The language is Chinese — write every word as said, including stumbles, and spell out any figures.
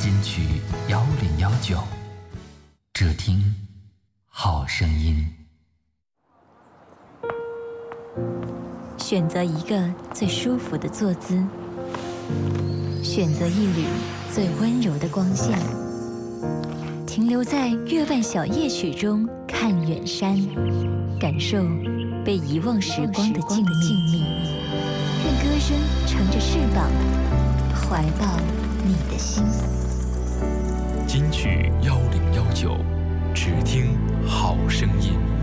金曲幺零幺九，只听好声音。 选择一个最舒服的坐姿，选择一缕最温柔的光线，停留在月半小夜曲中看远山，感受被遗忘时光的静谧。愿歌声乘着翅膀，怀抱你的心。 金曲幺零幺九，只听好声音。